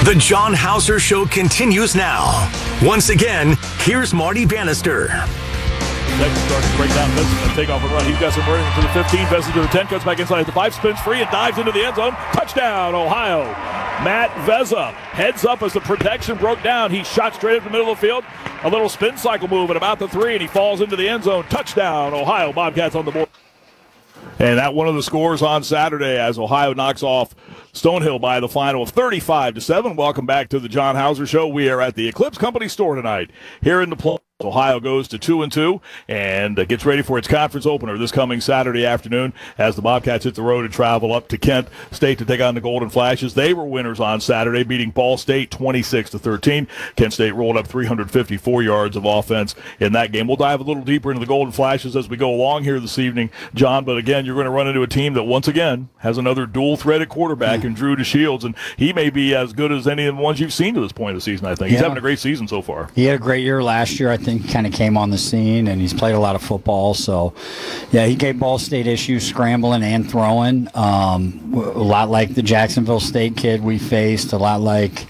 The John Hauser Show continues now. Once again, here's Marty Bannister. Texas starts to break down Vincent and take off and run. He's got some running to the 15, Vincent to the 10, cuts back inside the 5, spins free and dives into the end zone. Touchdown, Ohio. Matt Vezza heads up as the protection broke down. He shot straight up the middle of the field. A little spin cycle move at about the 3, and he falls into the end zone. Touchdown, Ohio. Bobcats on the board. And that one of the scores on Saturday as Ohio knocks off Stonehill by the final of 35-7. Welcome back to the John Hauser Show. We are at the Eclipse Company store tonight here in the play. Ohio goes to 2-2 and gets ready for its conference opener this coming Saturday afternoon as the Bobcats hit the road and travel up to Kent State to take on the Golden Flashes. They were winners on Saturday, beating Ball State 26-13. Kent State rolled up 354 yards of offense in that game. We'll dive a little deeper into the Golden Flashes as we go along here this evening, John. But again, you're going to run into a team that once again has another dual-threaded quarterback in Drew DeShields, and he may be as good as any of the ones you've seen to this point of the season. I think he's having a great season so far. He had a great year last year. I think kind of came on the scene, and he's played a lot of football. So, yeah, he gave Ball State issues scrambling and throwing. A lot like the Jacksonville State kid we faced, a lot like,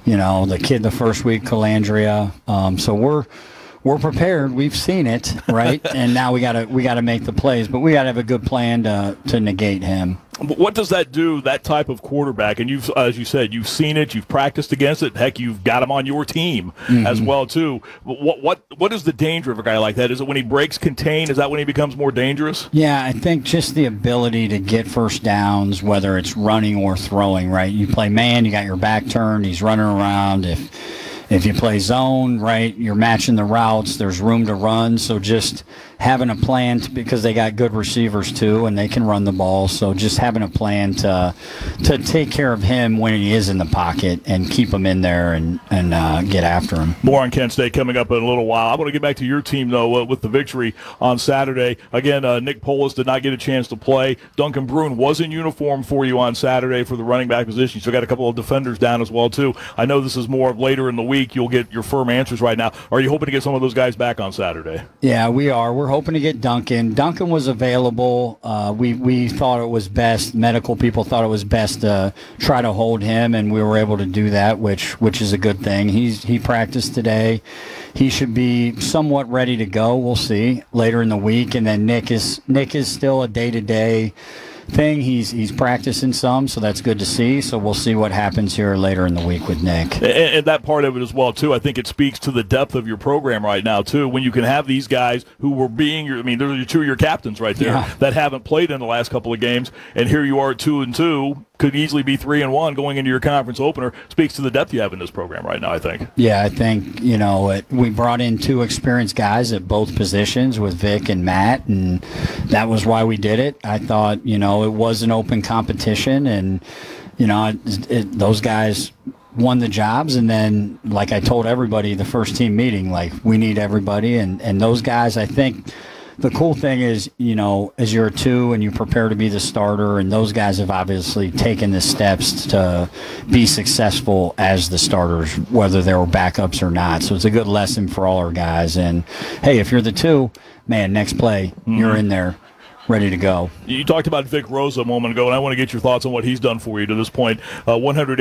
the kid the first week, Calandria. So we're prepared. We've seen it, right? And now we gotta make the plays, but we gotta have a good plan to negate him. What does that do, that type of quarterback? And you've, as you said, you've seen it, you've practiced against it. Heck, you've got him on your team as well too. What is the danger of a guy like that? Is it when he breaks contain? Is that when he becomes more dangerous? Yeah, I think just the ability to get first downs, whether it's running or throwing. Right, you play man, you got your back turned, he's running around. If you play zone, right, you're matching the routes, there's room to run. So just having a plan because they got good receivers too and they can run the ball. So just having a plan to take care of him when he is in the pocket and keep him in there and get after him. More on Kent State coming up in a little while. I want to get back to your team, though, with the victory on Saturday. Again, Nick Polis did not get a chance to play. Duncan Bruin was in uniform for you on Saturday for the running back position. So got a couple of defenders down as well, too. I know this is more of later in the week. You'll get your firm answers right now. Are you hoping to get some of those guys back on Saturday? Yeah, we are. We're hoping to get Duncan. Duncan was available. We thought it was best. Medical people thought it was best to try to hold him, and we were able to do that, which is a good thing. He practiced today. He should be somewhat ready to go. We'll see later in the week. And then Nick is still a day-to-day thing. He's practicing some, so that's good to see. So we'll see what happens here later in the week with Nick. And that part of it as well, too. I think it speaks to the depth of your program right now, too, when you can have these guys who were they're two of your captains right there that haven't played in the last couple of games, and here you are at 2-2. Could easily be 3-1 going into your conference opener. Speaks to the depth you have in this program right now, I think. Yeah, I think, we brought in two experienced guys at both positions with Vic and Matt, and that was why we did it. I thought, it was an open competition, and, those guys won the jobs. And then, like I told everybody, the first team meeting, we need everybody. And those guys, I think, the cool thing is, as you're a 2 and you prepare to be the starter, and those guys have obviously taken the steps to be successful as the starters, whether they were backups or not. So it's a good lesson for all our guys. And, hey, if you're the 2, man, next play, you're in there, ready to go. You talked about Vic Rosa a moment ago, and I want to get your thoughts on what he's done for you to this point. 100